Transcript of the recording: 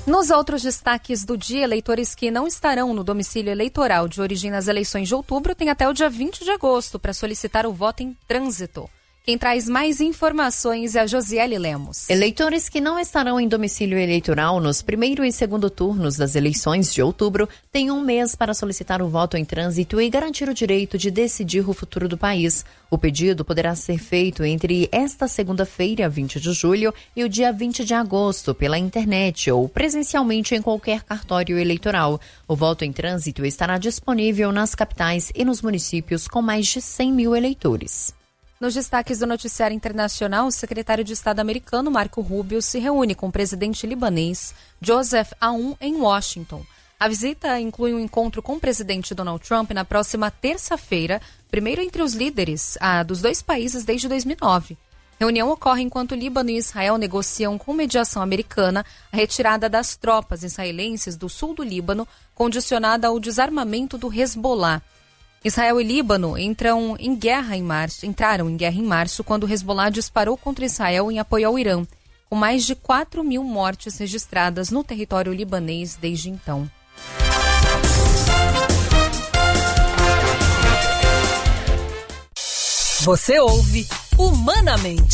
Nos outros destaques do dia, eleitores que não estarão no domicílio eleitoral de origem nas eleições de outubro têm até o dia 20 de agosto para solicitar o voto em trânsito. Quem traz mais informações é a Josiele Lemos. Eleitores que não estarão em domicílio eleitoral nos primeiro e segundo turnos das eleições de outubro têm um mês para solicitar o voto em trânsito e garantir o direito de decidir o futuro do país. O pedido poderá ser feito entre esta segunda-feira, 20 de julho, e o dia 20 de agosto, pela internet ou presencialmente em qualquer cartório eleitoral. O voto em trânsito estará disponível nas capitais e nos municípios com mais de 100 mil eleitores. Nos destaques do noticiário internacional, o secretário de Estado americano Marco Rubio se reúne com o presidente libanês Joseph Aoun em Washington. A visita inclui um encontro com o presidente Donald Trump na próxima terça-feira, primeiro entre os líderes dos dois países desde 2009. A reunião ocorre enquanto Líbano e Israel negociam com mediação americana a retirada das tropas israelenses do sul do Líbano, condicionada ao desarmamento do Hezbollah. Israel e Líbano entraram em guerra em março, quando o Hezbollah disparou contra Israel em apoio ao Irã, com mais de 4 mil mortes registradas no território libanês desde então. Você ouve Humanamente.